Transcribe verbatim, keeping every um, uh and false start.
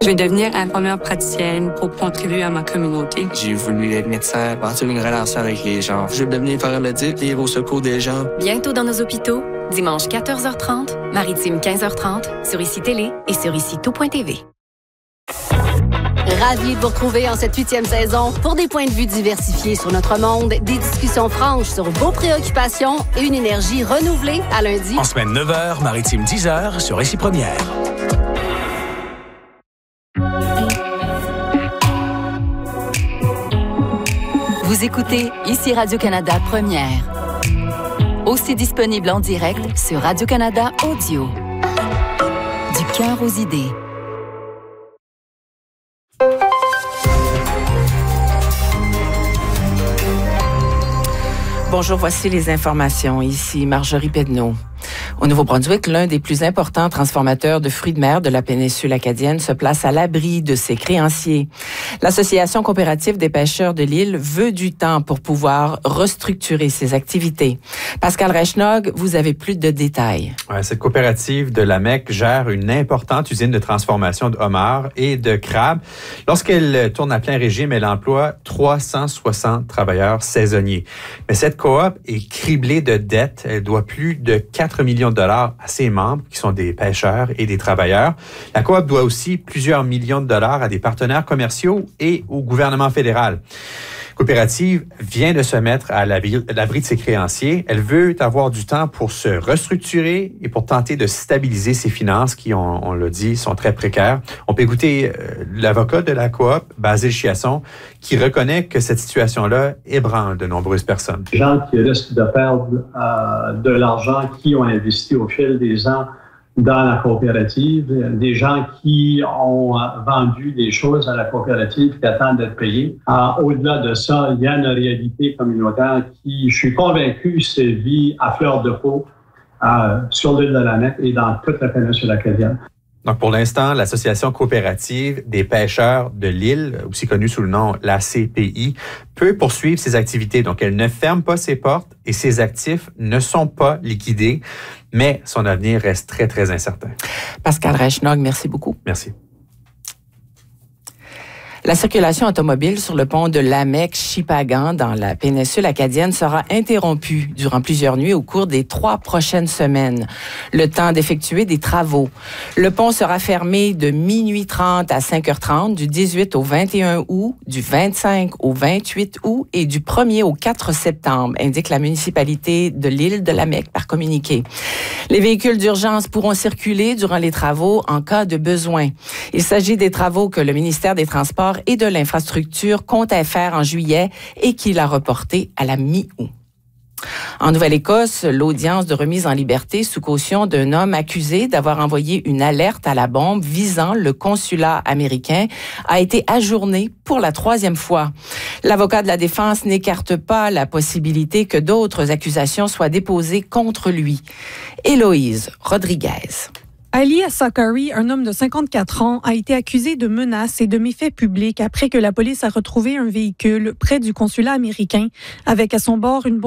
Je vais devenir infirmière praticienne pour contribuer à ma communauté. J'ai voulu être médecin, bâtir une relation avec les gens. Je veux devenir paramédic, vivre au secours des gens. Bientôt dans nos hôpitaux, dimanche quatorze heures trente, Maritime quinze heures trente, sur Ici Télé et sur ici tout point t v. Ravi de vous retrouver en cette huitième saison pour des points de vue diversifiés sur notre monde, des discussions franches sur vos préoccupations et une énergie renouvelée à lundi. En semaine neuf heures, Maritime dix heures sur Ici Première. Vous écoutez Ici Radio-Canada Première. Aussi disponible en direct sur Radio-Canada Audio. Du cœur aux idées. Bonjour, voici les informations. Ici Marjorie Pedneau. Au Nouveau-Brunswick, l'un des plus importants transformateurs de fruits de mer de la péninsule acadienne se place à l'abri de ses créanciers. L'Association coopérative des pêcheurs de l'île veut du temps pour pouvoir restructurer ses activités. Pascal Reichnog, vous avez plus de détails. Ouais, cette coopérative de la M E C gère une importante usine de transformation de homards et de crabes. Lorsqu'elle tourne à plein régime, elle emploie trois cent soixante travailleurs saisonniers. Mais cette coop est criblée de dettes. Elle doit plus de quatre millions de dollars à ses membres, qui sont des pêcheurs et des travailleurs. La coop doit aussi plusieurs millions de dollars à des partenaires commerciaux et au gouvernement fédéral. Coopérative vient de se mettre à l'abri de ses créanciers. Elle veut avoir du temps pour se restructurer et pour tenter de stabiliser ses finances qui, on, on l'a dit, sont très précaires. On peut écouter euh, l'avocat de la coop, Basile Chiasson, qui reconnaît que cette situation-là ébranle de nombreuses personnes. Les gens qui risquent de perdre euh, de l'argent qui ont investi au fil des ans dans la coopérative, des gens qui ont vendu des choses à la coopérative qui attendent d'être payés. Euh, au-delà de ça, il y a une réalité communautaire qui, je suis convaincu, se vit à fleur de peau euh, sur l'île de la M E C et dans toute la péninsule acadienne. Donc, pour l'instant, l'Association coopérative des pêcheurs de l'île, aussi connue sous le nom la C P I, peut poursuivre ses activités. Donc, elle ne ferme pas ses portes et ses actifs ne sont pas liquidés, mais son avenir reste très, très incertain. Pascal Reichnog, merci beaucoup. Merci. La circulation automobile sur le pont de Lamec-Chipagan dans la péninsule acadienne sera interrompue durant plusieurs nuits au cours des trois prochaines semaines. Le temps d'effectuer des travaux. Le pont sera fermé de minuit trente à cinq heures trente du dix-huit au vingt et un août, du vingt-cinq au vingt-huit août et du premier au quatre septembre, indique la municipalité de l'île de Lamec par communiqué. Les véhicules d'urgence pourront circuler durant les travaux en cas de besoin. Il s'agit des travaux que le ministère des Transports et de l'infrastructure comptait faire en juillet et qu'il a reporté à la mi-août. En Nouvelle-Écosse, l'audience de remise en liberté sous caution d'un homme accusé d'avoir envoyé une alerte à la bombe visant le consulat américain a été ajournée pour la troisième fois. L'avocat de la défense n'écarte pas la possibilité que d'autres accusations soient déposées contre lui. Héloïse Rodriguez. Ali Assakari, un homme de cinquante-quatre ans, a été accusé de menaces et de méfaits publics après que la police a retrouvé un véhicule près du consulat américain avec à son bord une bombe